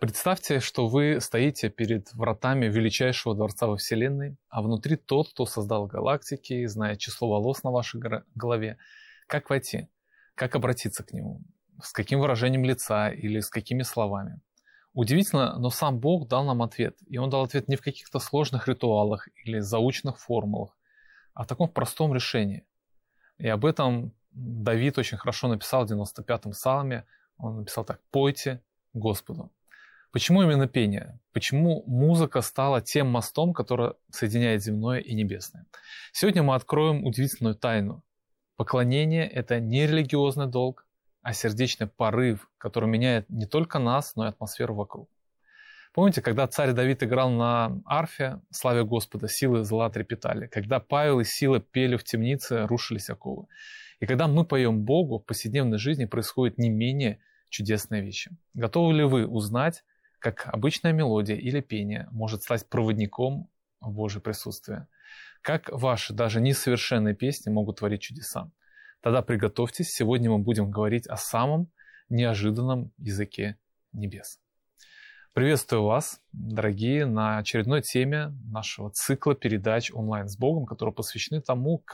Представьте, что вы стоите перед вратами величайшего дворца во Вселенной, а внутри тот, кто создал галактики, знает число волос на вашей голове. Как войти? Как обратиться к нему? С каким выражением лица или с какими словами? Удивительно, но сам Бог дал нам ответ. И Он дал ответ не в каких-то сложных ритуалах или заученных формулах, а в таком простом решении. И об этом Давид очень хорошо написал в 95-м псалме. Он написал так: «Пойте Господу». Почему именно пение? Почему музыка стала тем мостом, который соединяет земное и небесное? Сегодня мы откроем удивительную тайну. Поклонение – это не религиозный долг, а сердечный порыв, который меняет не только нас, но и атмосферу вокруг. Помните, когда царь Давид играл на арфе, славя Господа, силы зла трепетали. Когда Павел и Сила пели в темнице, рушились оковы. И когда мы поем Богу, в повседневной жизни происходят не менее чудесные вещи. Готовы ли вы узнать, как обычная мелодия или пение может стать проводником в Божье присутствие? Как ваши даже несовершенные песни могут творить чудеса? Тогда приготовьтесь, сегодня мы будем говорить о самом неожиданном языке небес. Приветствую вас, дорогие, на очередной теме нашего цикла передач «Онлайн с Богом», которые посвящены тому,